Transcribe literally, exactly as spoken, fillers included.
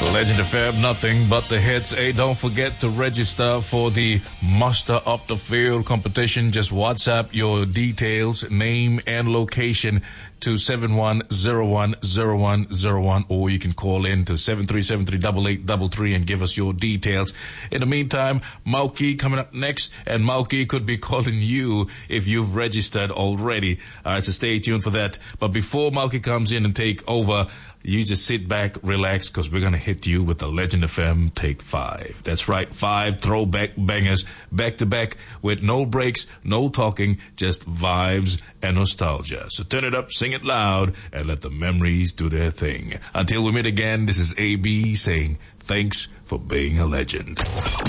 Legend F M, nothing but the hits. Hey, don't forget to register for the Master of the Field competition. Just WhatsApp your details, name and location to seven one zero one zero one zero one, or you can call in to seven three seven three eight eight three three and give us your details. In the meantime, Mauki coming up next, and Mauki could be calling you if you've registered already. All right, so stay tuned for that. But before Mauki comes in and take over, you just sit back, relax, because we're going to hit you with the Legend F M Take Five. That's right, five throwback bangers, back to back, with no breaks, no talking, just vibes and nostalgia. So turn it up, sing it loud, and let the memories do their thing. Until we meet again, this is A B saying thanks for being a legend.